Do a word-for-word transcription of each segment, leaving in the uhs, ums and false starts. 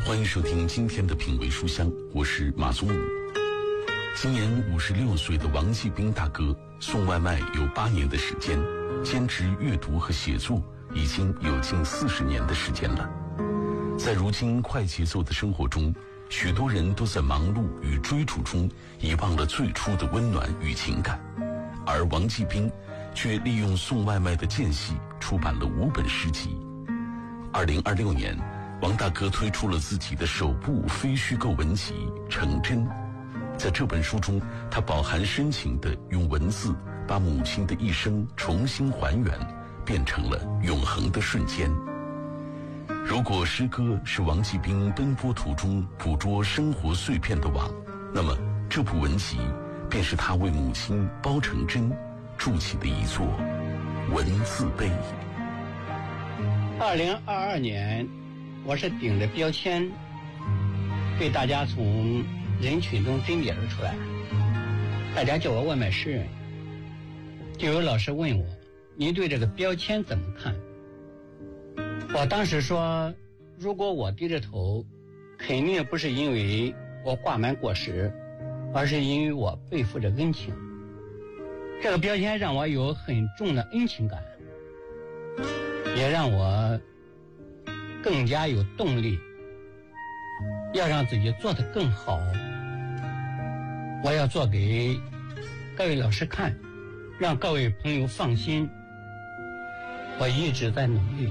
欢迎收听今天的品味书香，我是马宗武。今年五十六岁的王继兵大哥送外卖有八年的时间，兼职阅读和写作已经有近四十年的时间了。在如今快节奏的生活中，许多人都在忙碌与追逐中遗忘了最初的温暖与情感，而王继兵却利用送外卖的间隙出版了五本诗集。二零二六年，王大哥推出了自己的首部非虚构文集《成真》。在这本书中，他饱含深情地用文字把母亲的一生重新还原，变成了永恒的瞬间。如果诗歌是王继兵奔波途中捕捉生活碎片的网，那么这部文集便是他为母亲包成真筑起的一座文字碑。 二零二二年，我是顶着标签被大家从人群中甄别了出来，大家叫我外卖诗人。就有老师问我，您对这个标签怎么看？我当时说，如果我低着头，肯定不是因为我挂满果实，而是因为我背负着恩情。这个标签让我有很重的恩情感，也让我更加有动力，要让自己做得更好。我要做给各位老师看，让各位朋友放心，我一直在努力。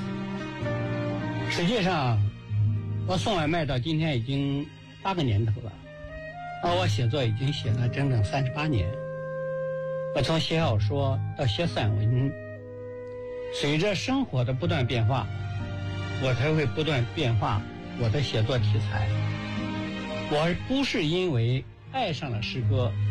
实际上，我送外卖到今天已经八个年头了，而我写作已经写了整整三十八年。我从写小说到写散文，随着生活的不断变化，我才会不断变化我的写作题材。我不是因为爱上了诗歌